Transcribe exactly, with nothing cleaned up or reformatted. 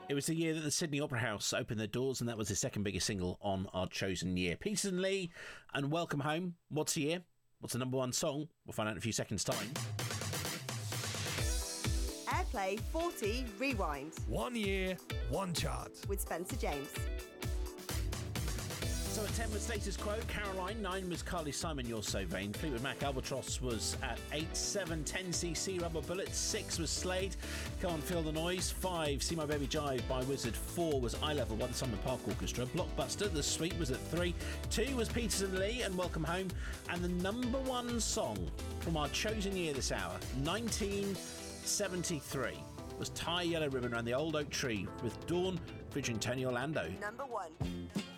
It was the year that the Sydney Opera House opened their doors, and that was the second biggest single on our chosen year. Peters and Lee and Welcome Home. What's the year? What's the number one song? We'll find out in a few seconds' time. Airplay forty Rewind. One year, one chart. With Spencer James. So at ten was Status Quo, Caroline. nine was Carly Simon, You're So Vain. Fleetwood Mac, Albatross was at eight. seven, ten C C, Rubber Bullets. six was Slade, Can't Feel the Noise. five, See My Baby Jive by Wizard. four was Eye Level by the Summer Park Orchestra. Blockbuster, The Sweet was at three. two was Peters and Lee and Welcome Home. And the number one song from our chosen year this hour, nineteen seventy-three, was Tie a Yellow Ribbon Around the Old Oak Tree with Dawn featuring Tony Orlando. Number one.